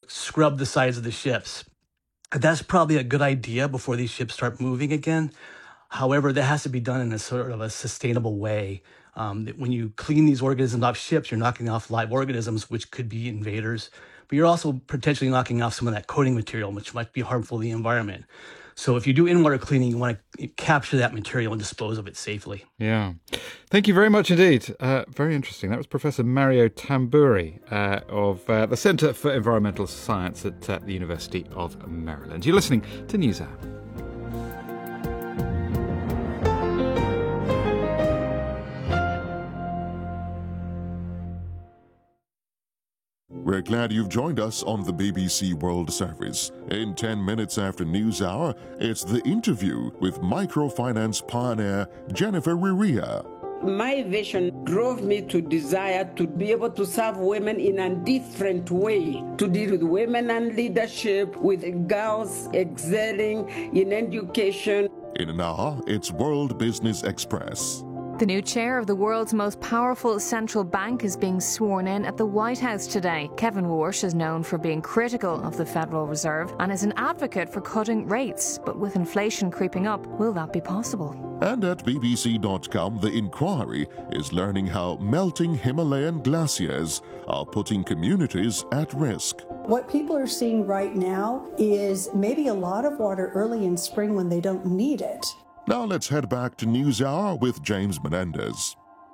scrub the sides of the ships. That's probably a good idea before these ships start moving again. However, that has to be done in a sort of a sustainable way. When you clean these organisms off ships, you're knocking off live organisms, which could be invaders, but you're also potentially knocking off some of that coating material, which might be harmful to the environment. So if you do in-water cleaning, you want to capture that material and dispose of it safely. Yeah. Thank you very much indeed. Very interesting. That was Professor Mario Tamburi of the Centre for Environmental Science at the University of Maryland. You're listening to NewsHour. We're glad you've joined us on the BBC World Service. In 10 minutes after NewsHour, it's The Interview with microfinance pioneer Jennifer Riria. My vision drove me to desire to be able to serve women in a different way, to deal with women and leadership, with girls excelling in education. In an hour, it's World Business Express. The new chair of the world's most powerful central bank is being sworn in at the White House today. Kevin Warsh is known for being critical of the Federal Reserve and is an advocate for cutting rates. But with inflation creeping up, will that be possible? And at BBC.com, The Inquiry is learning how melting Himalayan glaciers are putting communities at risk. What people are seeing right now is maybe a lot of water early in spring when they don't need it. Now let's head back to NewsHour with James Menendez.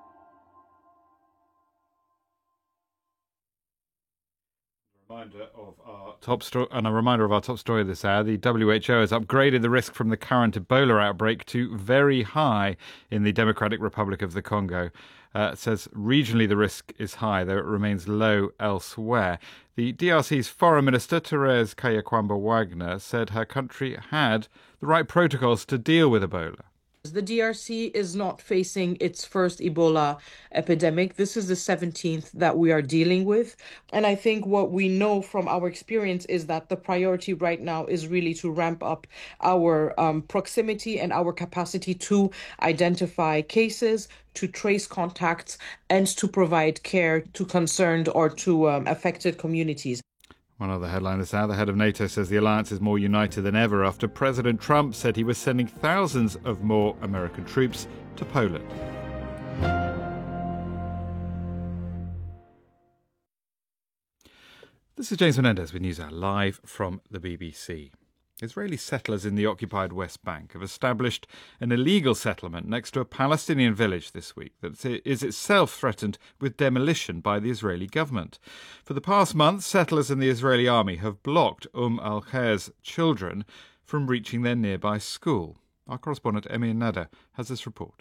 A reminder of our top story this hour. The WHO has upgraded the risk from the current Ebola outbreak to very high in the Democratic Republic of the Congo. It says regionally the risk is high, though it remains low elsewhere. The DRC's Foreign Minister, Therese Kayakwamba-Wagner, said her country had the right protocols to deal with Ebola. The DRC is not facing its first Ebola epidemic. This is the 17th that we are dealing with. And I think what we know from our experience is that the priority right now is really to ramp up our proximity and our capacity to identify cases, to trace contacts, and to provide care to concerned or to affected communities. One other headline this hour, the head of NATO says the alliance is more united than ever after President Trump said he was sending thousands of more American troops to Poland. This is James Menendez with NewsHour, live from the BBC. Israeli settlers in the occupied West Bank have established an illegal settlement next to a Palestinian village this week that is itself threatened with demolition by the Israeli government. For the past month, settlers in the Israeli army have blocked al-Khair's children from reaching their nearby school. Our correspondent Emir Nada has this report.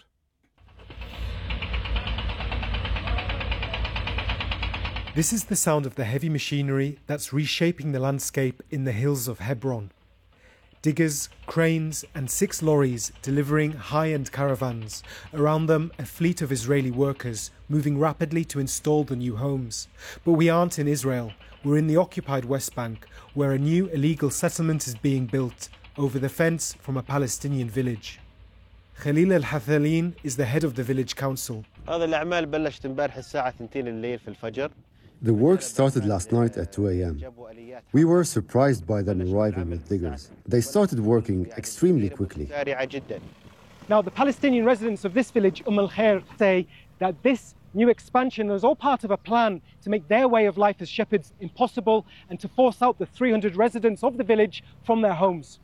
This is the sound of the heavy machinery that's reshaping the landscape in the hills of Hebron. Diggers, cranes and 6 lorries delivering high-end caravans. Around them, a fleet of Israeli workers moving rapidly to install the new homes. But we aren't in Israel. We're in the occupied West Bank, where a new illegal settlement is being built over the fence from a Palestinian village. Khalil Al-Hathalin is the head of the village council. The work started last night at 2 a.m. We were surprised by them arriving with diggers. They started working extremely quickly. Now, the Palestinian residents of this village, al-Khair, say that this new expansion is all part of a plan to make their way of life as shepherds impossible and to force out the 300 residents of the village from their homes.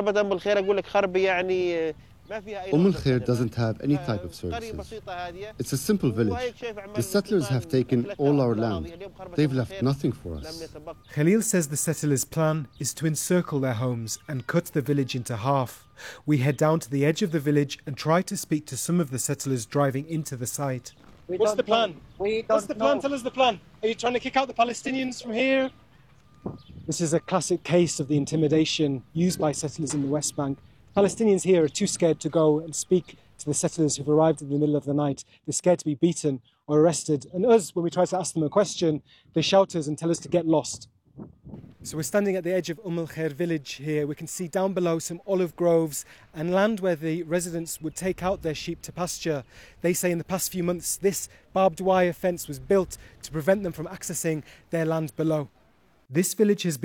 Al-Khair doesn't have any type of services. It's a simple village. The settlers have taken all our land. They've left nothing for us. Khalil says the settlers' plan is to encircle their homes and cut the village into half. We head down to the edge of the village and try to speak to some of the settlers driving into the site. What's the plan? What's the plan? Tell us the plan. Are you trying to kick out the Palestinians from here? This is a classic case of the intimidation used by settlers in the West Bank. Palestinians here are too scared to go and speak to the settlers who've arrived in the middle of the night. They're scared to be beaten or arrested. And us, when we try to ask them a question, they shout us and tell us to get lost. So we're standing at the edge of al-Khair village here. We can see down below some olive groves and land where the residents would take out their sheep to pasture. They say in the past few months this barbed wire fence was built to prevent them from accessing their land below. This village has been